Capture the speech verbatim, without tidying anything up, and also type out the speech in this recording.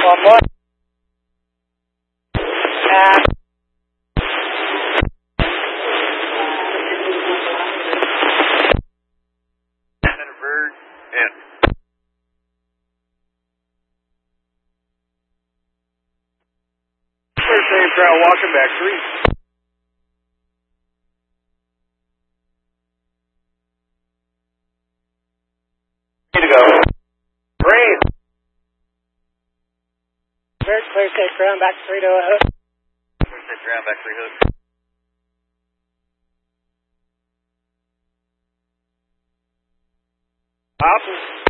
One more. Uh, Bird and first name crowd walking back three. Way to go. Rain. Bird clear safe ground back three to a hook. Clear safe ground back three hook. Awesome.